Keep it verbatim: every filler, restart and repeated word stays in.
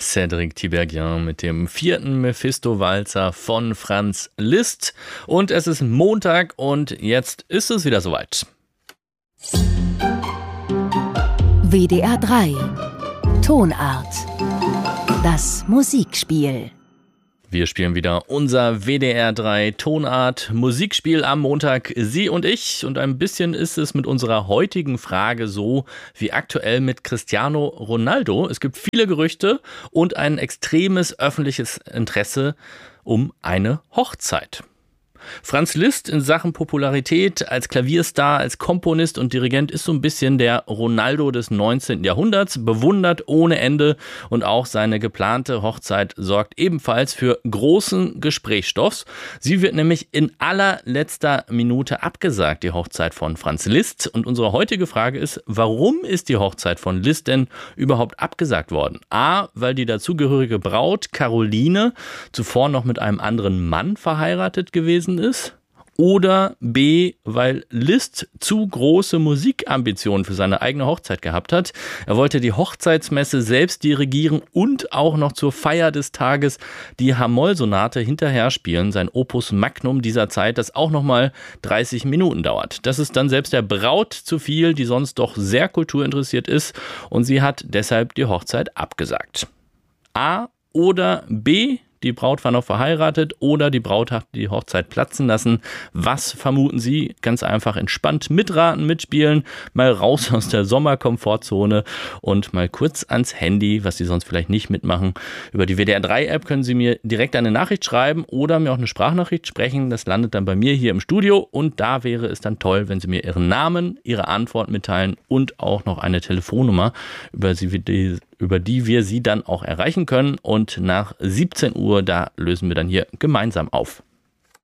Cédric Tiberghien mit dem vierten Mephisto-Walzer von Franz Liszt. Und es ist Montag und jetzt ist es wieder soweit. W D R drei Tonart. Das Musikspiel. Wir spielen wieder unser W D R drei Tonart Musikspiel am Montag, Sie und ich. Und ein bisschen ist es mit unserer heutigen Frage so wie aktuell mit Cristiano Ronaldo. Es gibt viele Gerüchte und ein extremes öffentliches Interesse um eine Hochzeit. Franz Liszt in Sachen Popularität als Klavierstar, als Komponist und Dirigent ist so ein bisschen der Ronaldo des neunzehnten Jahrhunderts, bewundert ohne Ende, und auch seine geplante Hochzeit sorgt ebenfalls für großen Gesprächsstoff. Sie wird nämlich in allerletzter Minute abgesagt, die Hochzeit von Franz Liszt. Und unsere heutige Frage ist, warum ist die Hochzeit von Liszt denn überhaupt abgesagt worden? A, weil die dazugehörige Braut Caroline zuvor noch mit einem anderen Mann verheiratet gewesen ist, oder B, weil Liszt zu große Musikambitionen für seine eigene Hochzeit gehabt hat. Er wollte die Hochzeitsmesse selbst dirigieren und auch noch zur Feier des Tages die H-Moll-Sonate hinterher spielen, sein Opus Magnum dieser Zeit, das auch nochmal dreißig Minuten dauert. Das ist dann selbst der Braut zu viel, die sonst doch sehr kulturinteressiert ist, und sie hat deshalb die Hochzeit abgesagt. A oder B, die Braut war noch verheiratet, oder die Braut hat die Hochzeit platzen lassen. Was vermuten Sie? Ganz einfach entspannt mitraten, mitspielen, mal raus aus der Sommerkomfortzone und mal kurz ans Handy, was Sie sonst vielleicht nicht mitmachen. Über die W D R drei App können Sie mir direkt eine Nachricht schreiben oder mir auch eine Sprachnachricht sprechen. Das landet dann bei mir hier im Studio, und da wäre es dann toll, wenn Sie mir Ihren Namen, Ihre Antwort mitteilen und auch noch eine Telefonnummer, über die über die wir Sie dann auch erreichen können. Und nach siebzehn Uhr, da lösen wir dann hier gemeinsam auf.